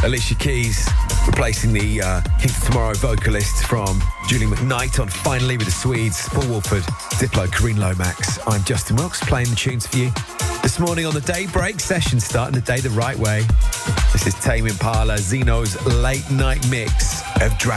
Alicia Keys replacing the Kings of Tomorrow vocalist from Julie McKnight on Finally with the Swedes, Paul Woolford, Diplo, Karine Lomax. I'm Justin Wilkes playing the tunes for you. This morning on the Daybreak session, starting the day the right way. This is Tame Impala, Zeno's late night mix of Dragon.